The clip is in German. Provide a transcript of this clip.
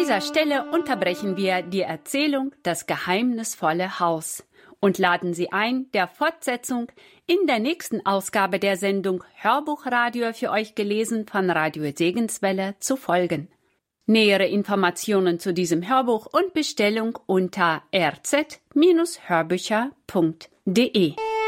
dieser Stelle unterbrechen wir die Erzählung Das geheimnisvolle Haus und laden Sie ein, der Fortsetzung in der nächsten Ausgabe der Sendung Hörbuchradio für euch gelesen von Radio Segenswelle zu folgen. Nähere Informationen zu diesem Hörbuch und Bestellung unter rz-hörbücher.de.